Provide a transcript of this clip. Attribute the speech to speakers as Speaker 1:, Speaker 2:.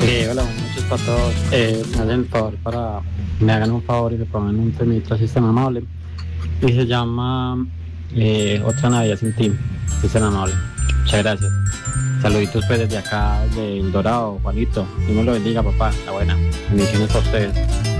Speaker 1: Hola, buenas noches para todos. Me hacen el favor para, me hagan un favor y me pongan un temita así tan amable. Y se llama Otra Navidad sin ti. Si es tan amable. Muchas gracias. Saluditos pues desde acá, del Dorado, Juanito. Dios me lo bendiga, papá. La buena. Bendiciones para ustedes.